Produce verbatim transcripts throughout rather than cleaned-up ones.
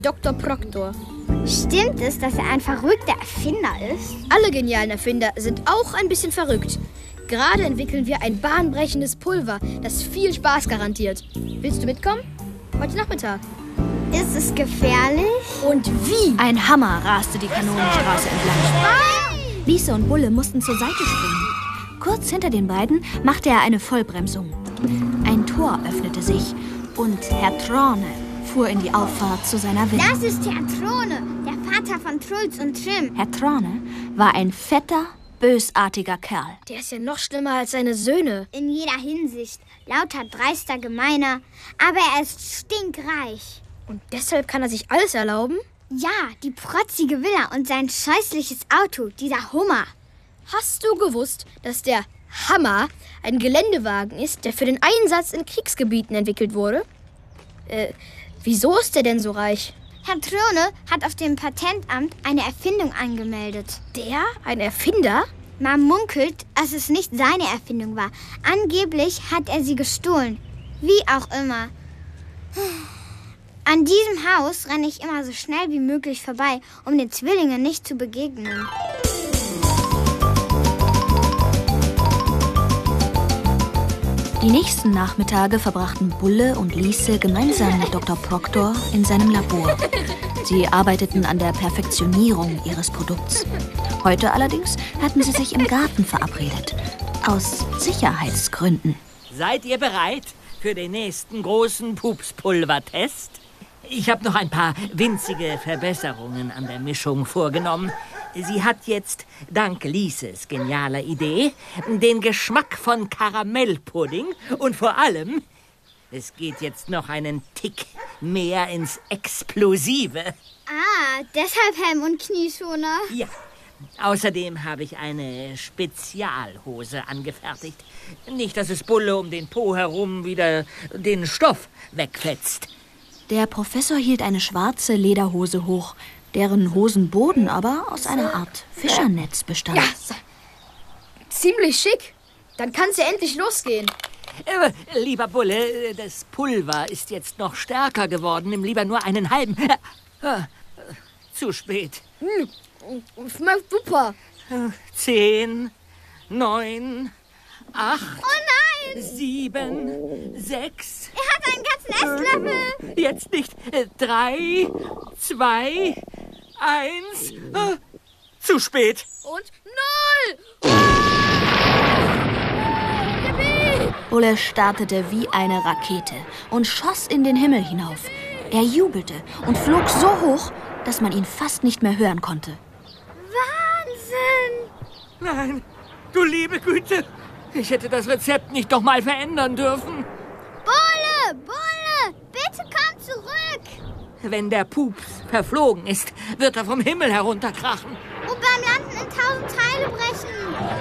Doktor Proktor. Stimmt es, dass er ein verrückter Erfinder ist? Alle genialen Erfinder sind auch ein bisschen verrückt. Gerade entwickeln wir ein bahnbrechendes Pulver, das viel Spaß garantiert. Willst du mitkommen? Heute Nachmittag. Ist es gefährlich? Und wie? Ein Hammer raste die Kanonenstraße entlang. Nein! Lise und Bulle mussten zur Seite springen. Kurz hinter den beiden machte er eine Vollbremsung. Ein Tor öffnete sich und Herr Trone fuhr in die Auffahrt zu seiner Villa. Das ist Herr Trone, der Vater von Truls und Trim. Herr Trone war ein fetter, bösartiger Kerl. Der ist ja noch schlimmer als seine Söhne. In jeder Hinsicht. Lauter, dreister, gemeiner. Aber er ist stinkreich. Und deshalb kann er sich alles erlauben? Ja, die protzige Villa und sein scheußliches Auto, dieser Hummer. Hast du gewusst, dass der Hammer ein Geländewagen ist, der für den Einsatz in Kriegsgebieten entwickelt wurde? Äh, wieso ist der denn so reich? Herr Trone hat auf dem Patentamt eine Erfindung angemeldet. Der? Ein Erfinder? Man munkelt, dass es nicht seine Erfindung war. Angeblich hat er sie gestohlen. Wie auch immer. An diesem Haus renne ich immer so schnell wie möglich vorbei, um den Zwillingen nicht zu begegnen. Die nächsten Nachmittage verbrachten Bulle und Lise gemeinsam mit Doktor Proktor in seinem Labor. Sie arbeiteten an der Perfektionierung ihres Produkts. Heute allerdings hatten sie sich im Garten verabredet. Aus Sicherheitsgründen. Seid ihr bereit für den nächsten großen Pupspulvertest? Ich habe noch ein paar winzige Verbesserungen an der Mischung vorgenommen. Sie hat jetzt, dank Lises genialer Idee, den Geschmack von Karamellpudding und vor allem, es geht jetzt noch einen Tick mehr ins Explosive. Ah, deshalb Helm und Knieschoner. Ja, außerdem habe ich eine Spezialhose angefertigt. Nicht, dass es Bulle um den Po herum wieder den Stoff wegfetzt. Der Professor hielt eine schwarze Lederhose hoch, deren Hosenboden aber aus einer Art Fischernetz bestand. Ja, so. Ziemlich schick. Dann kann's ja endlich losgehen. Äh, lieber Bulle, das Pulver ist jetzt noch stärker geworden. Nimm lieber nur einen halben. Äh, zu spät. Hm, schmeckt super. Zehn, neun, acht, Oh nein! sieben, sechs. Er hat einen ganzen Esslöffel. Jetzt nicht. Äh, drei, zwei, eins. Äh, zu spät. Und null! Yippie! Bulle startete wie eine Rakete und schoss in den Himmel hinauf. Er jubelte und flog so hoch, dass man ihn fast nicht mehr hören konnte. Wahnsinn! Nein, du liebe Güte. Ich hätte das Rezept nicht doch mal verändern dürfen. Bulle, Bulle, bitte komm zurück. Wenn der Pups verflogen ist, wird er vom Himmel herunterkrachen. Und beim Landen in tausend Teile brechen.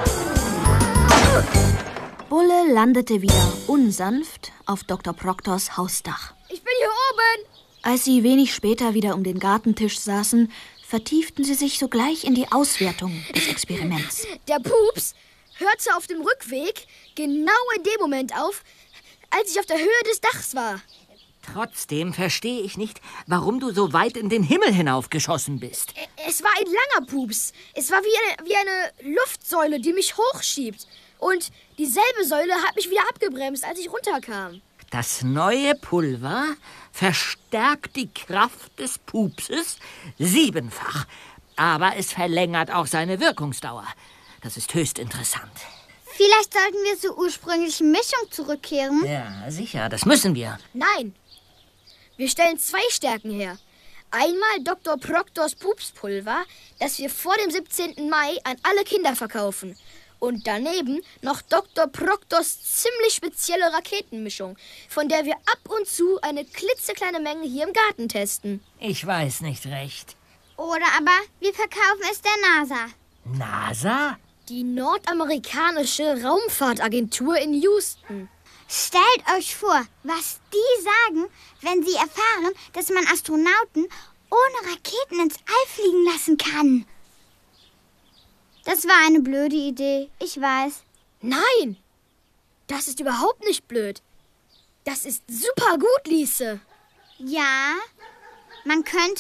Bulle landete wieder unsanft auf Doktor Proktors Hausdach. Ich bin hier oben! Als sie wenig später wieder um den Gartentisch saßen, vertieften sie sich sogleich in die Auswertung des Experiments. Der Pups hörte auf dem Rückweg genau in dem Moment auf, als ich auf der Höhe des Dachs war. Trotzdem verstehe ich nicht, warum du so weit in den Himmel hinaufgeschossen bist. Es war ein langer Pups. Es war wie eine, wie eine Luftsäule, die mich hochschiebt. Und dieselbe Säule hat mich wieder abgebremst, als ich runterkam. Das neue Pulver verstärkt die Kraft des Pupses siebenfach. Aber es verlängert auch seine Wirkungsdauer. Das ist höchst interessant. Vielleicht sollten wir zur ursprünglichen Mischung zurückkehren. Ja, sicher, das müssen wir. Nein, wir stellen zwei Stärken her. Einmal Doktor Proktors Pupspulver, das wir vor dem siebzehnten Mai an alle Kinder verkaufen. Und daneben noch Doktor Proktors ziemlich spezielle Raketenmischung, von der wir ab und zu eine klitzekleine Menge hier im Garten testen. Ich weiß nicht recht. Oder aber wir verkaufen es der NASA. NASA? Die nordamerikanische Raumfahrtagentur in Houston. Stellt euch vor, was die sagen, wenn sie erfahren, dass man Astronauten ohne Raketen ins All fliegen lassen kann. Das war eine blöde Idee, ich weiß. Nein, das ist überhaupt nicht blöd. Das ist super gut, Lise. Ja, Man könnte